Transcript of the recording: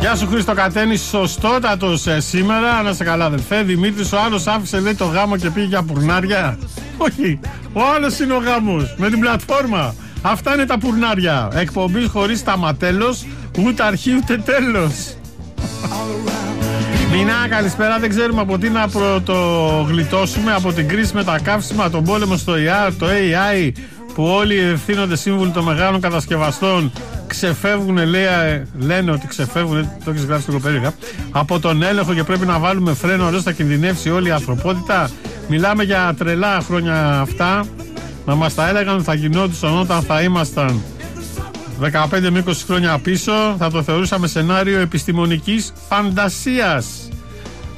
Γεια σου Χρήστο Κατένη, σωστότατος σήμερα. Να σε καλά αδελφέ. Δημήτρης, ο άλλος άφησε λέει το γάμο και πήγε για πουρνάρια. Όχι, ο άλλος είναι ο γάμος με την πλατφόρμα. Αυτά είναι τα πουρνάρια. Εκπομπή χωρίς σταματέλος, ούτε αρχή ούτε τέλος. Μινά, καλησπέρα. Δεν ξέρουμε από τι να πρωτογλιτώσουμε. Από την κρίση με τα καύσιμα, τον πόλεμο στο ER, το AI, που όλοι οι ευθύνονται σύμβουλοι των μεγάλων κατασκευαστών ξεφεύγουν, λένε ότι ξεφεύγουν, το έχεις γράψει λίγο περίεργα, από τον έλεγχο και πρέπει να βάλουμε φρένο, αλλιώς θα κινδυνεύσει όλη η ανθρωπότητα. Μιλάμε για τρελά χρόνια αυτά. Να μας τα έλεγαν θα γινόντουσαν όταν θα ήμασταν 15 με 20 χρόνια πίσω. Θα το θεωρούσαμε σενάριο επιστημονικής φαντασίας.